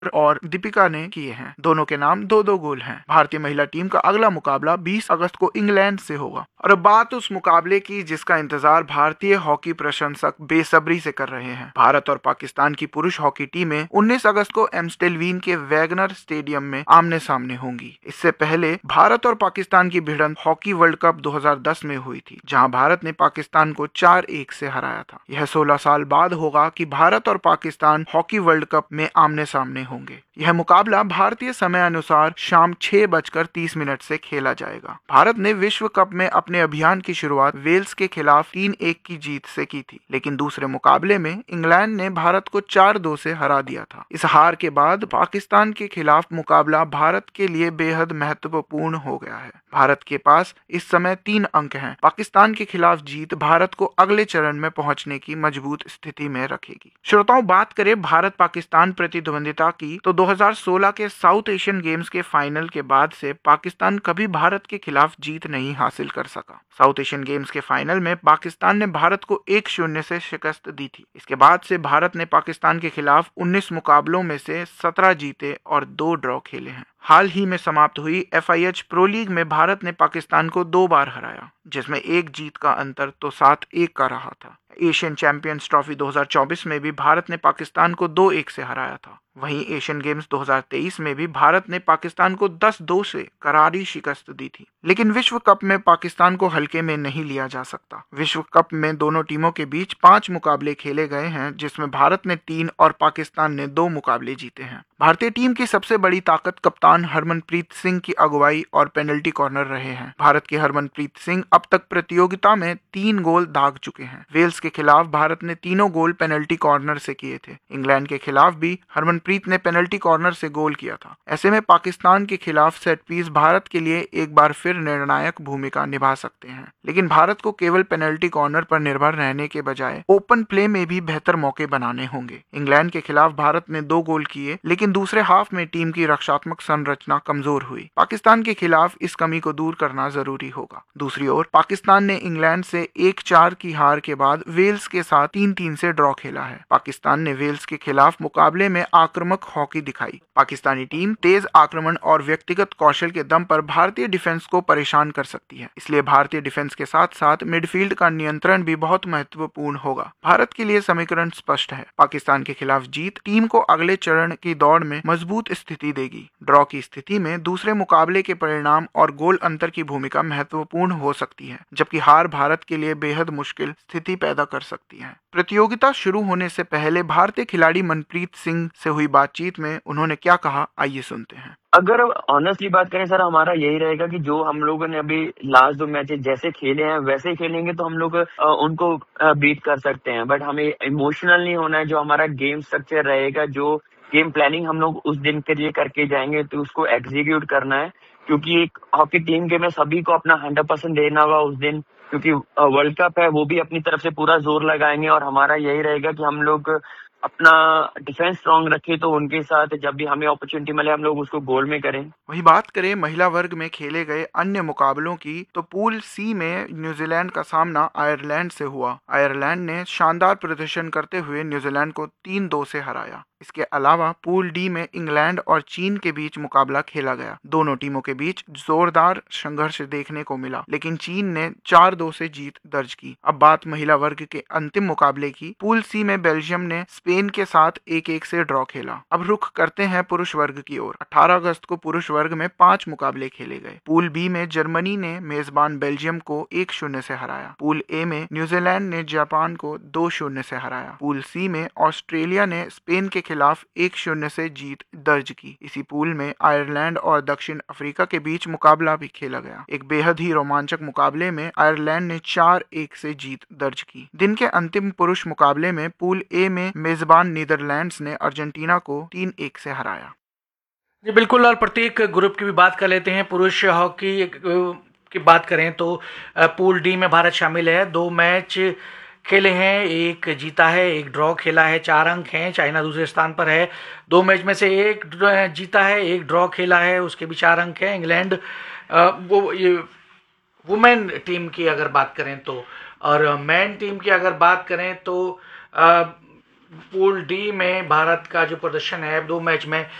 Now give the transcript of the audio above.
और दीपिका ने किए हैं। दोनों के नाम 2-2 गोल हैं। भारतीय महिला टीम का अगला मुकाबला 20 अगस्त को इंग्लैंड से होगा। और अब बात उस मुकाबले की जिसका इंतजार भारतीय हॉकी प्रशंसक बेसब्री से कर रहे हैं। भारत और पाकिस्तान की पुरुष हॉकी टीमें 19 अगस्त को एम्स्टेलवीन के वैगनर स्टेडियम में आमने सामने होंगी। इससे पहले भारत और पाकिस्तान की भिड़ंत हॉकी वर्ल्ड कप 2010 में हुई थी, जहां भारत ने पाकिस्तान को 4-1 से हराया था। यह 16 साल बाद होगा कि भारत और पाकिस्तान हॉकी वर्ल्ड कप में आमने सामने होंगे। यह मुकाबला भारतीय समय अनुसार शाम 6:30 से खेला जाएगा। भारत ने विश्व कप में अपने अभियान की शुरुआत वेल्स के खिलाफ 3-1 की जीत से की थी, लेकिन दूसरे मुकाबले में इंग्लैंड ने भारत को 4-2 से हरा दिया था। इस हार के बाद पाकिस्तान के खिलाफ मुकाबला भारत के लिए बेहद महत्वपूर्ण हो गया है। भारत के पास इस समय 3 अंक हैं। पाकिस्तान के खिलाफ जीत भारत को अगले चरण में पहुंचने की मजबूत स्थिति में रखेगी। श्रोताओं, बात करें भारत पाकिस्तान प्रतिद्वंदिता की तो 2016 के साउथ एशियन गेम्स के फाइनल के बाद से पाकिस्तान कभी भारत के खिलाफ जीत नहीं हासिल कर सका। साउथ एशियन गेम्स के फाइनल में पाकिस्तान ने भारत को 1-0 से शिकस्त दी थी। इसके बाद से भारत ने पाकिस्तान के खिलाफ 19 मुकाबलों में से 17 जीते और 2 ड्रॉ खेले हैं। हाल ही में समाप्त हुई FIH प्रो लीग में भारत ने पाकिस्तान को 2 बार हराया, जिसमें एक जीत का अंतर तो 7-1 का रहा था। एशियन चैंपियंस ट्रॉफी 2024 में भी भारत ने पाकिस्तान को 2-1 से हराया था। वहीं एशियन गेम्स 2023 में भी भारत ने पाकिस्तान को 10-2 से करारी शिकस्त दी थी। लेकिन विश्व कप में पाकिस्तान को हल्के में नहीं लिया जा सकता। विश्व कप में दोनों टीमों के बीच 5 मुकाबले खेले गए हैं, जिसमें भारत ने 3 और पाकिस्तान ने 2 मुकाबले जीते हैं। भारतीय टीम की सबसे बड़ी ताकत कप्तान हरमनप्रीत सिंह की अगुवाई और पेनल्टी कॉर्नर रहे हैं। भारत के हरमनप्रीत सिंह अब तक प्रतियोगिता में 3 गोल दाग चुके हैं। वेल्स के खिलाफ भारत ने तीनों गोल पेनल्टी कॉर्नर से किए थे। इंग्लैंड के खिलाफ भी हरमनप्रीत ने पेनल्टी कॉर्नर से गोल किया था। ऐसे में पाकिस्तान के खिलाफ सेट पीस भारत के लिए एक बार फिर निर्णायक भूमिका निभा सकते हैं। लेकिन भारत को केवल पेनल्टी कॉर्नर पर निर्भर रहने के बजाय ओपन प्ले में भी बेहतर मौके बनाने होंगे। इंग्लैंड के खिलाफ भारत ने 2 गोल किए, लेकिन दूसरे हाफ में टीम की रक्षात्मक संरचना कमजोर हुई। पाकिस्तान के खिलाफ इस कमी को दूर करना जरूरी होगा। दूसरी ओर पाकिस्तान ने इंग्लैंड से 1-4 की हार के बाद वेल्स के साथ 3-3 से ड्रॉ खेला है। पाकिस्तान ने वेल्स के खिलाफ मुकाबले में आक्रामक हॉकी दिखाई। पाकिस्तानी टीम तेज आक्रमण और व्यक्तिगत कौशल के दम पर भारतीय डिफेंस को परेशान कर सकती है। इसलिए भारतीय डिफेंस के साथ साथ मिडफील्ड का नियंत्रण भी बहुत महत्वपूर्ण होगा। भारत के लिए समीकरण स्पष्ट है। पाकिस्तान के खिलाफ जीत टीम को अगले चरण की दौड़ में मजबूत स्थिति देगी। ड्रॉ की स्थिति में दूसरे मुकाबले के परिणाम और गोल अंतर की भूमिका महत्वपूर्ण हो सकती है, जबकि हार भारत के लिए बेहद मुश्किल स्थिति पैदा कर सकती है। प्रतियोगिता शुरू होने से पहले भारतीय खिलाड़ी मनप्रीत सिंह से हुई बातचीत में उन्होंने क्या कहा, आइए सुनते हैं। अगर ऑनेस्टली बात करें सर, हमारा यही रहेगा कि जो हम लोगों ने अभी लास्ट 2 मैचेस जैसे खेले हैं वैसे ही खेलेंगे तो हम लोग उनको बीट कर सकते हैं। बट हमें इमोशनल नहीं होना है। जो हमारा गेम स्ट्रक्चर रहेगा, जो गेम प्लानिंग हम लोग उस दिन के लिए करके जाएंगे, तो उसको एग्जीक्यूट करना है। क्योंकि एक हॉकी टीम के में सभी को अपना 100% देना होगा उस दिन, क्योंकि वर्ल्ड कप है। वो भी अपनी तरफ से पूरा जोर लगाएंगे और हमारा यही रहेगा कि हम लोग अपना डिफेंस स्ट्रांग रखे, तो उनके साथ जब भी हमें अपॉर्चुनिटी मिले हम लोग उसको गोल में करें। वही बात करें महिला वर्ग में खेले गए अन्य मुकाबलों की तो पूल सी में न्यूजीलैंड का सामना आयरलैंड से हुआ। आयरलैंड ने शानदार प्रदर्शन करते हुए न्यूजीलैंड को 3-2 से हराया। इसके अलावा पूल डी में इंग्लैंड और चीन के बीच मुकाबला खेला गया। दोनों टीमों के बीच जोरदार संघर्ष देखने को मिला, लेकिन चीन ने 4-2 से जीत दर्ज की। अब बात महिला वर्ग के अंतिम मुकाबले की। पूल सी में बेल्जियम ने स्पेन के साथ 1-1 से ड्रॉ खेला। अब रुख करते हैं पुरुष वर्ग की ओर। 18 अगस्त को पुरुष वर्ग में 5 मुकाबले खेले गए। पूल बी में जर्मनी ने मेजबान बेल्जियम को 1-0 से हराया। पूल ए में न्यूजीलैंड ने जापान को 2-0 से हराया। पूल सी में ऑस्ट्रेलिया ने स्पेन के खिलाफ 1-0 से जीत दर्ज की। इसी पूल में आयरलैंड और दक्षिण अफ्रीका के बीच मुकाबला भी खेला गया। एक बेहद ही रोमांचक मुकाबले में आयरलैंड ने 4-1 से जीत दर्ज की। दिन के अंतिम पुरुष मुकाबले में पूल ए में मेजबान नीदरलैंड्स ने अर्जेंटीना को 3-1 से हराया। जी बिल्कुल, और प्रत्येक ग्रुप की भी बात कर लेते हैं। पुरुष हॉकी की बात करें तो पूल डी में भारत शामिल है। 2 मैच खेले हैं, 1 जीता है, 1 ड्रॉ खेला है, 4 अंक हैं। चाइना दूसरे स्थान पर है। 2 मैच में से 1 जीता है, 1 ड्रॉ खेला है, उसके भी 4 अंक हैं। इंग्लैंड ये वुमेन टीम की अगर बात करें तो, और मैन टीम की अगर बात करें तो पूल डी में भारत का जो प्रदर्शन है 2 मैच में